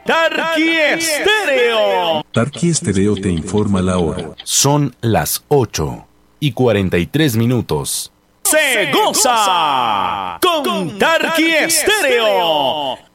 Tarqui Estéreo. Tarqui Estéreo te informa la hora. Son las 8:43. Se goza con Tarqui Estéreo.